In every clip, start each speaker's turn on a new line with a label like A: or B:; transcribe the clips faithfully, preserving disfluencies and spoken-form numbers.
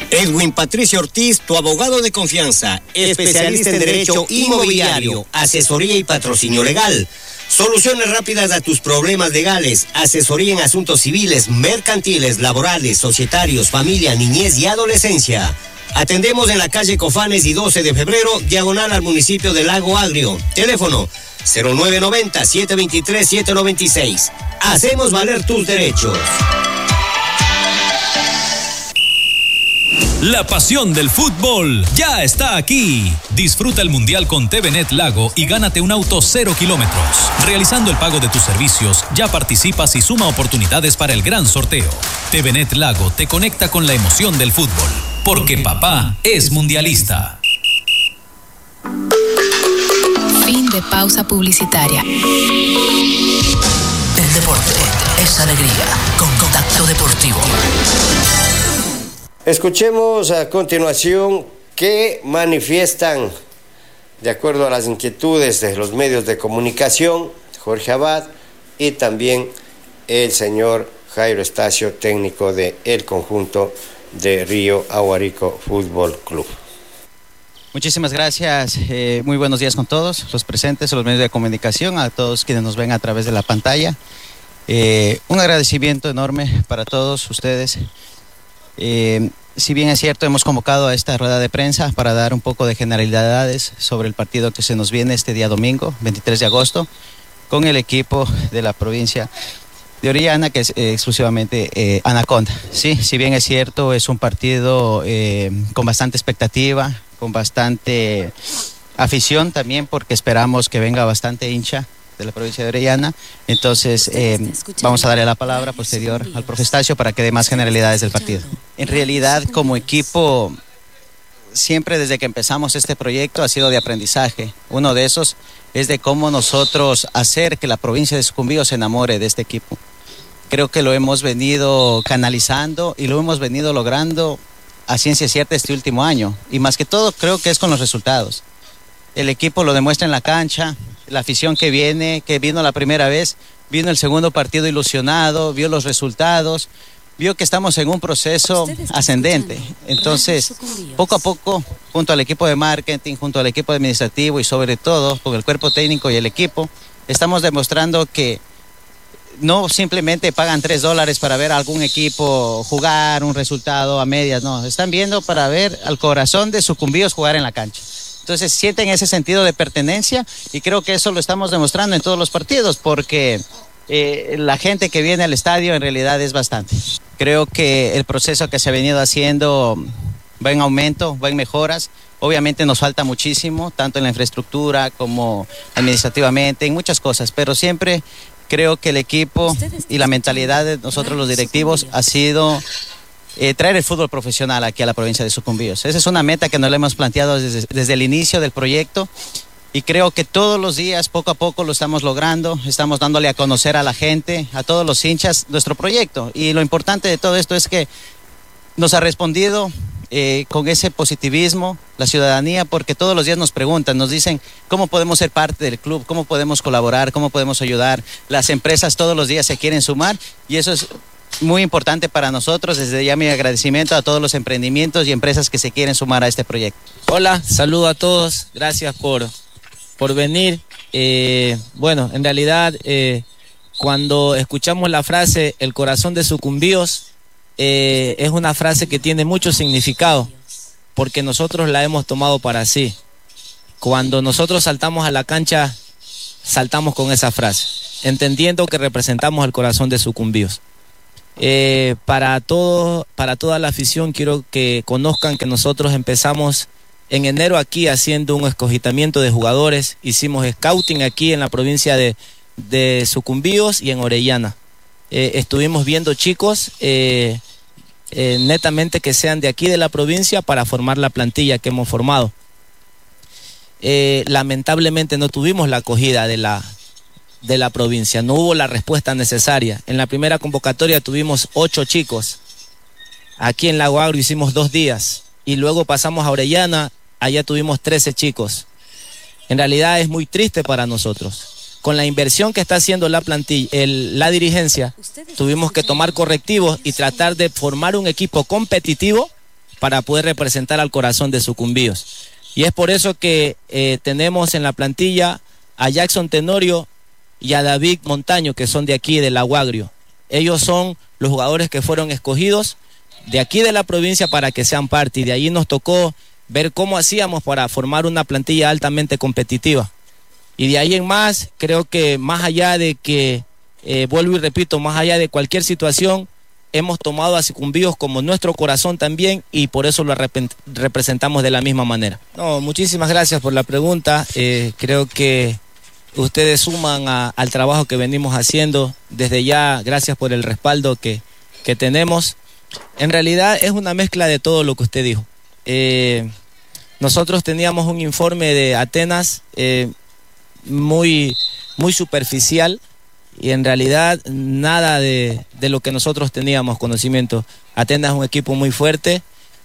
A: Edwin Patricio Ortiz, tu abogado de confianza, especialista en derecho inmobiliario, asesoría y patrocinio legal. Soluciones rápidas a tus problemas legales, asesoría en asuntos civiles, mercantiles, laborales, societarios, familia, niñez y adolescencia. Atendemos en la calle Cofanes y doce de febrero, diagonal al municipio de Lago Agrio. Teléfono cero nueve nueve cero, siete dos tres, siete nueve seis. Hacemos valer tus derechos.
B: La pasión del fútbol ya está aquí. Disfruta el Mundial con T V Net Lago y gánate un auto cero kilómetros. Realizando el pago de tus servicios, ya participas y suma oportunidades para el gran sorteo. T V Net Lago te conecta con la emoción del fútbol, porque papá es mundialista.
C: Fin de pausa publicitaria.
D: El deporte es alegría con Contacto Deportivo.
E: Escuchemos a continuación qué manifiestan, de acuerdo a las inquietudes de los medios de comunicación, Jorge Abad y también el señor Jairo Estacio, técnico del conjunto de Río Aguarico Fútbol Club.
F: Muchísimas gracias, eh, muy buenos días con todos los presentes, a los medios de comunicación, a todos quienes nos ven a través de la pantalla. Eh, un agradecimiento enorme para todos ustedes. Eh, si bien es cierto, hemos convocado a esta rueda de prensa para dar un poco de generalidades sobre el partido que se nos viene este día domingo, veintitrés de agosto, con el equipo de la provincia de Orellana, que es eh, exclusivamente eh, Anaconda. Sí, si bien es cierto, es un partido eh, con bastante expectativa, con bastante afición también, porque esperamos que venga bastante hincha de la provincia de Orellana. Entonces eh, vamos a darle la palabra posterior al profe Estacio para que dé más generalidades del partido. En realidad, como equipo, siempre desde que empezamos este proyecto ha sido de aprendizaje. Uno de esos es de cómo nosotros hacer que la provincia de Sucumbíos se enamore de este equipo. Creo que lo hemos venido canalizando y lo hemos venido logrando a ciencia cierta este último año, y más que todo creo que es con los resultados. El equipo lo demuestra en la cancha, la afición que viene, que vino la primera vez, vino el segundo partido ilusionado, vio los resultados, vio que estamos en un proceso ascendente. Entonces, poco a poco, junto al equipo de marketing, junto al equipo administrativo y sobre todo con el cuerpo técnico y el equipo, estamos demostrando que no simplemente pagan tres dólares para ver a algún equipo jugar un resultado a medias, no, están viendo para ver al corazón de Sucumbíos jugar en la cancha. Entonces sienten ese sentido de pertenencia y creo que eso lo estamos demostrando en todos los partidos, porque eh, la gente que viene al estadio en realidad es bastante. Creo que el proceso que se ha venido haciendo va en aumento, va en mejoras. Obviamente nos falta muchísimo, tanto en la infraestructura como administrativamente, en muchas cosas, pero siempre creo que el equipo y la mentalidad de nosotros los directivos ha sido Eh, traer el fútbol profesional aquí a la provincia de Sucumbíos. Esa es una meta que nos la hemos planteado desde, desde el inicio del proyecto, y creo que todos los días, poco a poco, lo estamos logrando. Estamos dándole a conocer a la gente, a todos los hinchas, nuestro proyecto. Y lo importante de todo esto es que nos ha respondido eh, con ese positivismo la ciudadanía, porque todos los días nos preguntan, nos dicen cómo podemos ser parte del club, cómo podemos colaborar, cómo podemos ayudar. Las empresas todos los días se quieren sumar, y eso es muy importante para nosotros. Desde ya mi agradecimiento a todos los emprendimientos y empresas que se quieren sumar a este proyecto.
G: Hola, saludo a todos, gracias por, por venir. Eh, bueno, en realidad eh, cuando escuchamos la frase el corazón de Sucumbíos, eh, es una frase que tiene mucho significado, porque nosotros la hemos tomado para sí. Cuando nosotros saltamos a la cancha, saltamos con esa frase, entendiendo que representamos el corazón de Sucumbíos. Eh, para todo, para toda la afición, quiero que conozcan que nosotros empezamos en enero aquí haciendo un escogitamiento de jugadores. Hicimos scouting aquí en la provincia de, de Sucumbíos y en Orellana. Eh, estuvimos viendo chicos eh, eh, netamente que sean de aquí de la provincia para formar la plantilla que hemos formado. Eh, lamentablemente no tuvimos la acogida de la de la provincia, no hubo la respuesta necesaria. En la primera convocatoria tuvimos ocho chicos, aquí en Lago Agrio hicimos dos días, y luego pasamos a Orellana, allá tuvimos trece chicos. En realidad es muy triste para nosotros. Con la inversión que está haciendo la plantilla, el, la dirigencia, tuvimos que tomar correctivos y tratar de formar un equipo competitivo para poder representar al Corazón de Sucumbíos. Y es por eso que eh, tenemos en la plantilla a Jackson Tenorio y a David Montaño, que son de aquí, del Aguagrio. Ellos son los jugadores que fueron escogidos de aquí de la provincia para que sean parte, y de ahí nos tocó ver cómo hacíamos para formar una plantilla altamente competitiva. Y de ahí en más, creo que más allá de que, eh, vuelvo y repito, más allá de cualquier situación, hemos tomado a Sucumbíos como nuestro corazón también, y por eso lo rep- representamos de la misma manera. No, muchísimas gracias por la pregunta. Eh, creo que ustedes suman a, al trabajo que venimos haciendo. Desde ya, gracias por el respaldo que, que tenemos. En realidad es una mezcla de todo lo que usted dijo. Eh, nosotros teníamos un informe de Atenas eh, muy, muy superficial, y en realidad nada de, de lo que nosotros teníamos conocimiento. Atenas es un equipo muy fuerte.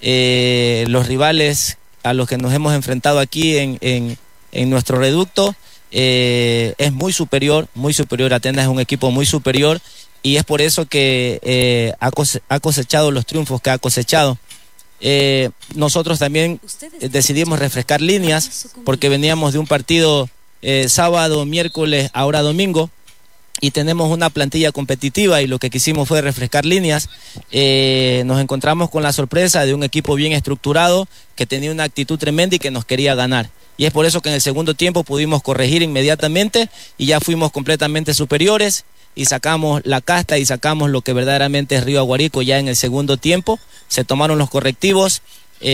G: Eh, los rivales a los que nos hemos enfrentado aquí en, en, en nuestro reducto eh, es muy superior, muy superior. Atenas es un equipo muy superior, y es por eso que eh, ha, cose- ha cosechado los triunfos que ha cosechado. Eh, nosotros también eh, decidimos refrescar líneas, porque veníamos de un partido eh, sábado, miércoles, ahora domingo, y tenemos una plantilla competitiva, y lo que quisimos fue refrescar líneas. Eh, nos encontramos con la sorpresa de un equipo bien estructurado, que tenía una actitud tremenda y que nos quería ganar. Y es por eso que en el segundo tiempo pudimos corregir inmediatamente, y ya fuimos completamente superiores, y sacamos la casta y sacamos lo que verdaderamente es Río Aguarico ya en el segundo tiempo. Se tomaron los correctivos,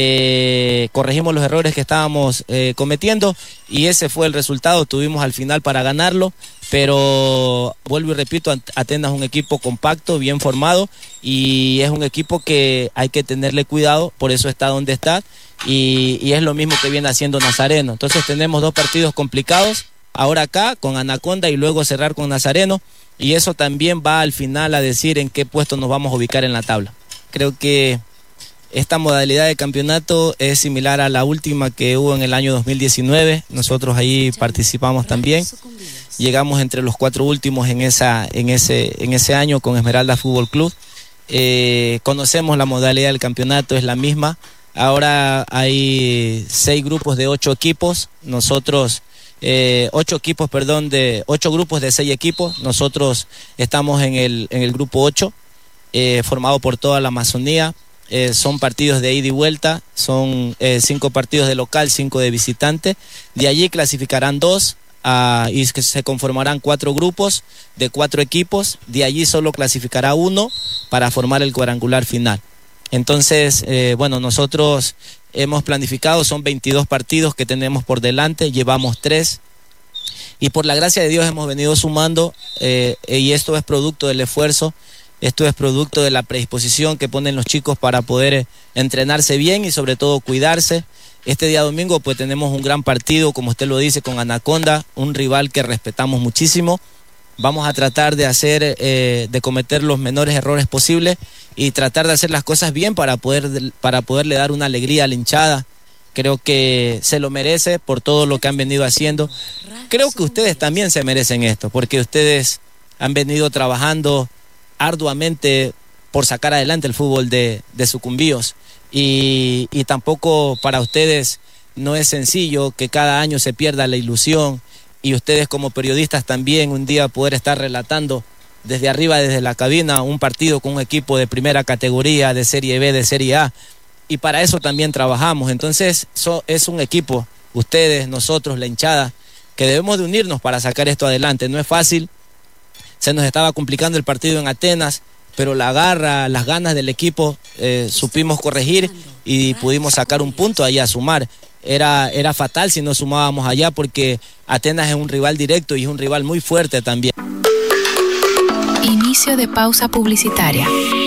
G: eh, corregimos los errores que estábamos eh, cometiendo, y ese fue el resultado. Tuvimos al final para ganarlo, pero vuelvo y repito, Atenas es un equipo compacto, bien formado, y es un equipo que hay que tenerle cuidado, por eso está donde está, y, y es lo mismo que viene haciendo Nazareno. Entonces tenemos dos partidos complicados, ahora acá con Anaconda y luego cerrar con Nazareno, y eso también va al final a decir en qué puesto nos vamos a ubicar en la tabla. Creo que esta modalidad de campeonato es similar a la última que hubo en el año dos mil diecinueve. Nosotros ahí participamos también. Llegamos entre los cuatro últimos en, esa, en, ese, en ese año con Esmeralda Fútbol Club. Eh, conocemos la modalidad del campeonato, es la misma. Ahora hay seis grupos de ocho equipos. Nosotros... Eh, ocho equipos, perdón, de ocho grupos de seis equipos. Nosotros estamos en el, en el grupo ocho, eh, formado por toda la Amazonía. Eh, son partidos de ida y vuelta, son eh, cinco partidos de local, cinco de visitante. De allí clasificarán dos uh, y se conformarán cuatro grupos de cuatro equipos. De allí solo clasificará uno para formar el cuadrangular final. Entonces, eh, bueno, nosotros hemos planificado, son veintidós partidos que tenemos por delante, llevamos tres, y por la gracia de Dios hemos venido sumando, eh, y esto es producto del esfuerzo, esto es producto de la predisposición que ponen los chicos para poder eh, entrenarse bien y sobre todo cuidarse. Este día domingo pues tenemos un gran partido, como usted lo dice, con Anaconda, un rival que respetamos muchísimo. Vamos a tratar de hacer, eh, de cometer los menores errores posibles y tratar de hacer las cosas bien para poder, para poderle dar una alegría a la hinchada. Creo que se lo merece por todo lo que han venido haciendo. Creo que ustedes también se merecen esto, porque ustedes han venido trabajando arduamente por sacar adelante el fútbol de, de Sucumbíos. Y, y tampoco para ustedes no es sencillo que cada año se pierda la ilusión, y ustedes como periodistas también un día poder estar relatando desde arriba, desde la cabina, un partido con un equipo de primera categoría, de Serie B, de Serie A, y para eso también trabajamos. Entonces so, es un equipo, ustedes, nosotros, la hinchada, que debemos de unirnos para sacar esto adelante. No es fácil, se nos estaba complicando el partido en Atenas, pero la garra, las ganas del equipo, eh, supimos corregir y pudimos sacar un punto allá a sumar. Era, era fatal si no sumábamos allá, porque Atenas es un rival directo y es un rival muy fuerte también.
C: Inicio de pausa publicitaria.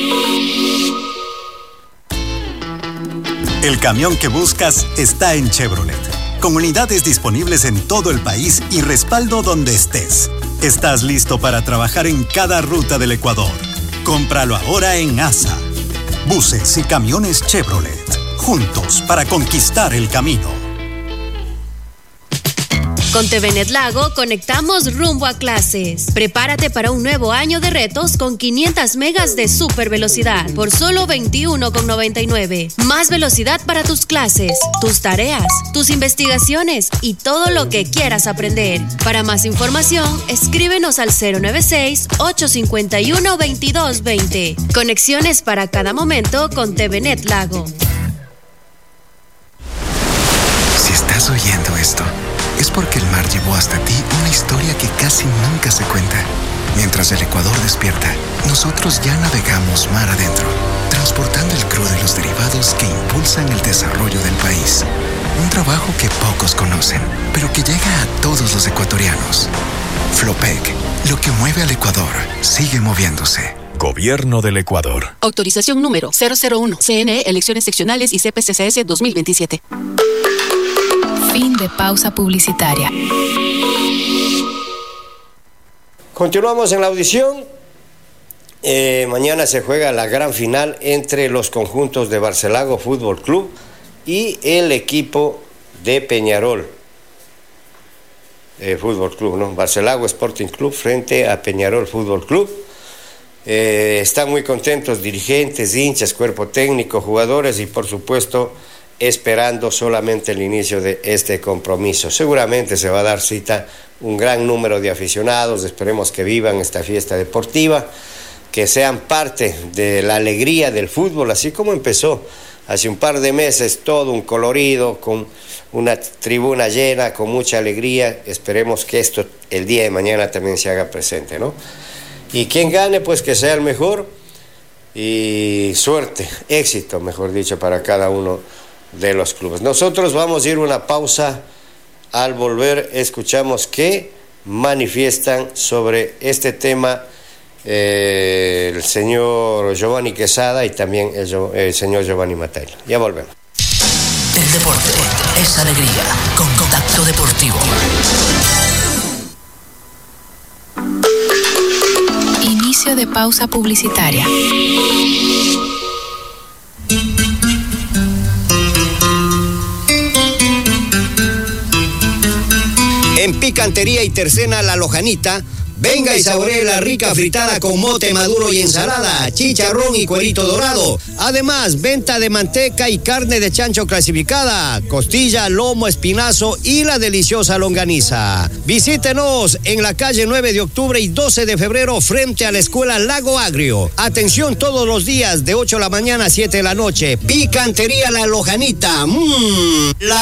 H: El camión que buscas está en Chevrolet, con unidades disponibles en todo el país y respaldo donde estés. Estás listo para trabajar en cada ruta del Ecuador. Cómpralo ahora en A S A. Buses y camiones Chevrolet, juntos para conquistar el camino.
I: Con TVNet Lago conectamos rumbo a clases. Prepárate para un nuevo año de retos con quinientas megas de super velocidad por solo veintiuno con noventa y nueve. Más velocidad para tus clases, tus tareas, tus investigaciones y todo lo que quieras aprender. Para más información, escríbenos al cero nueve seis, ocho cinco uno, veintidós veinte. Conexiones para cada momento con TVNet Lago.
J: Si estás oyendo esto, es porque el mar llevó hasta ti una historia que casi nunca se cuenta. Mientras el Ecuador despierta, nosotros ya navegamos mar adentro, transportando el crudo y los derivados que impulsan el desarrollo del país. Un trabajo que pocos conocen, pero que llega a todos los ecuatorianos. Flopec, lo que mueve al Ecuador, sigue moviéndose.
B: Gobierno del Ecuador.
K: Autorización número cero cero uno. C N E, elecciones seccionales y C P C C S dos mil veintisiete.
C: Fin de pausa publicitaria.
E: Continuamos en la audición. Eh, mañana se juega la gran final entre los conjuntos de Barcelago Fútbol Club y el equipo de Peñarol eh, Fútbol Club, ¿no? Barcelago Sporting Club frente a Peñarol Fútbol Club. Eh, están muy contentos dirigentes, hinchas, cuerpo técnico, jugadores y por supuesto esperando solamente el inicio de este compromiso. Seguramente se va a dar cita un gran número de aficionados, esperemos que vivan esta fiesta deportiva, que sean parte de la alegría del fútbol, así como empezó hace un par de meses, todo un colorido, con una tribuna llena, con mucha alegría. Esperemos que esto el día de mañana también se haga presente, ¿no? Y quien gane, pues que sea el mejor, y suerte, éxito, mejor dicho, para cada uno de los clubes. Nosotros vamos a ir a una pausa. Al volver escuchamos qué manifiestan sobre este tema eh, el señor Giovanni Quesada y también el, el señor Giovanni Matella. Ya volvemos.
D: El deporte es alegría con Contacto Deportivo.
C: Inicio de pausa publicitaria.
A: En Picantería y Tercena La Lojanita, venga y saboree la rica fritada con mote maduro y ensalada, chicharrón y cuerito dorado. Además, venta de manteca y carne de chancho clasificada, costilla, lomo, espinazo y la deliciosa longaniza. Visítenos en la calle nueve de octubre y doce de febrero frente a la escuela Lago Agrio. Atención todos los días de ocho de la mañana a siete de la noche. Picantería La Lojanita. Mmm, la